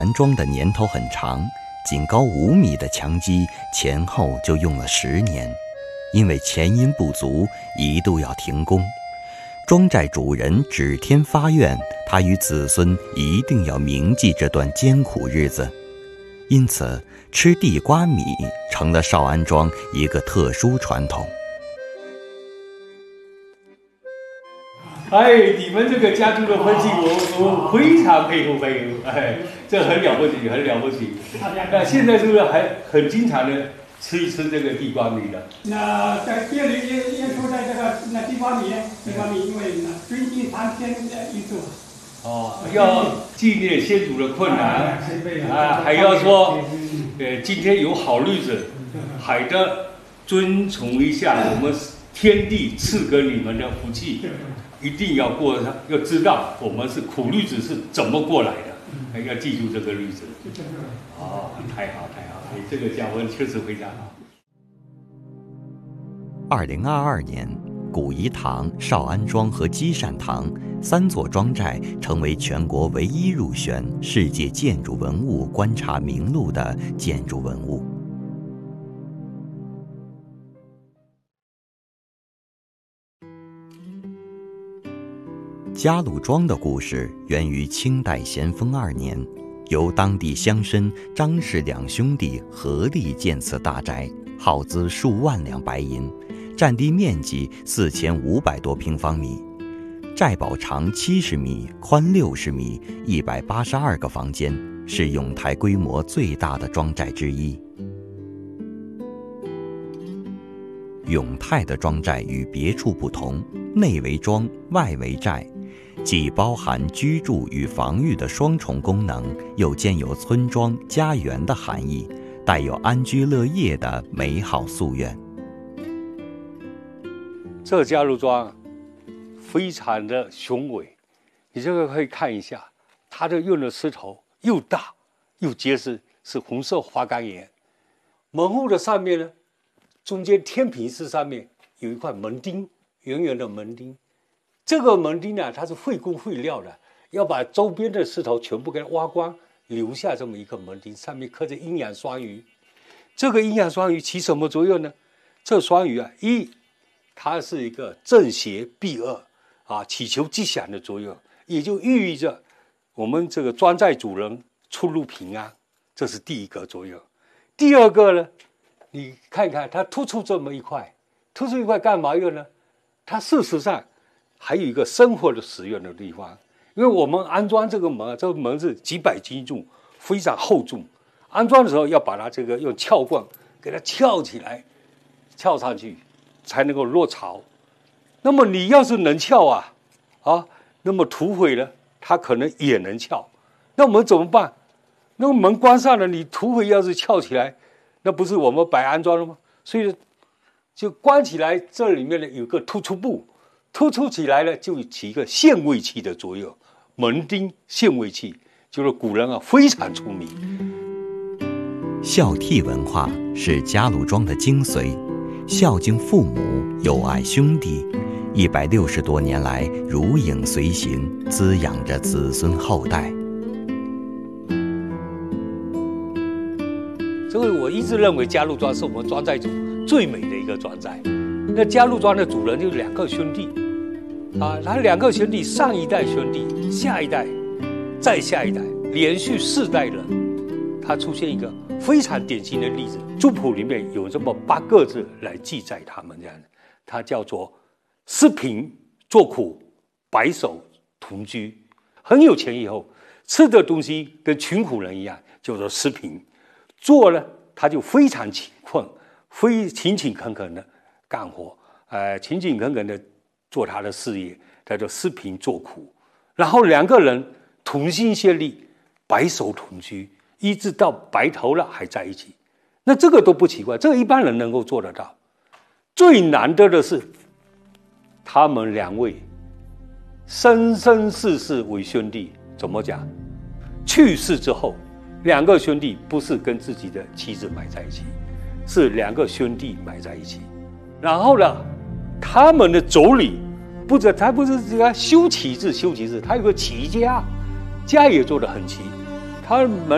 安装的年头很长，仅高5米的墙基前后就用了10年，因为钱银不足，一度要停工。庄寨主人指天发愿，他与子孙一定要铭记这段艰苦日子，因此吃地瓜米成了少安庄一个特殊传统。 你们这个家族的分析，我非常佩服。这很了不起，很了不起。那现在是不是还很经常的吃一吃这个地瓜米的？ 那在这里也说在这个地瓜米，因为最近3天一次。 要纪念先祖的困难还要说，今天有好日子，还得遵从一下我们天地赐给你们的福气。一定要过它，要知道我们是苦日子是怎么过来的，要记住这个日子。太好，这个教文确实非常好。 2022年，古颐堂、少安庄和积善堂3座庄寨成为全国唯一入选世界建筑文物观察名录的建筑文物。嘉禄庄的故事源于清代咸丰2年，由当地乡绅张氏2兄弟合力建此大宅，耗资数万两白银，占地面积4500多平方米，寨堡长70米，宽60米，182个房间，是永泰规模最大的庄寨之一。永泰的庄寨与别处不同，内为庄，外为寨，既包含居住与防御的双重功能，又兼有村庄、家园的含义，带有安居乐业的美好夙愿。 这个嘉禄庄非常的雄伟，你这个可以看一下，它的用的石头又大又结实，是红色花岗岩。门户的上面呢，中间天平式上面有一块门钉，圆圆的门钉。这个门钉呢，它是费工费料的，要把周边的石头全部给它挖光，留下这么一个门钉，上面刻着阴阳双鱼。这个阴阳双鱼起什么作用呢？这双鱼它是一个正邪避恶祈求吉祥的作用，也就寓意着我们这个庄寨主人出入平安，这是第一个作用。第二个呢，你看看它突出这么一块，突出一块干嘛用呢？它事实上还有一个生活的使用的地方，因为我们安装这个门是几百斤重，非常厚重。安装的时候要把它这个用撬棍给它撬起来，撬上去才能够落槽。那么你要是能撬那么土匪呢，它可能也能撬。那我们怎么办？那个门关上了，你土匪要是撬起来，那不是我们白安装了吗？所以就关起来，这里面呢有个突出部。突出起来呢，就起一个限位器的作用。门钉限位器就是古人非常出名。 孝悌文化是嘉禄庄的精髓，孝敬父母，友爱兄弟，160多年来如影随形，滋养着子孙后代。 所以我一直认为嘉禄庄是我们庄寨主最美的一个庄寨。那嘉禄庄的主人就是2个兄弟他2个兄弟，上一代兄弟，下一代，再下一代，连续4代人，他出现一个非常典型的例子。族谱里面有这么8个字来记载他们这样的，它叫做施贫作苦，白首同居。很有钱以后，吃的东西跟穷苦人一样，叫做施贫。做呢，他就非常勤困，勤勤恳恳的干活，勤勤恳恳的做他的事业，叫做施贫作苦。然后2个人同心协力，白首同居，一直到白头了还在一起。那这个都不奇怪，这个一般人能够做得到。最难得的是，他们2位生生世世为兄弟。怎么讲？去世之后，2个兄弟不是跟自己的妻子埋在一起，是2个兄弟埋在一起。然后呢，他们的妯娌他不是这个修齐治，他有个齐家，家也做得很齐。他们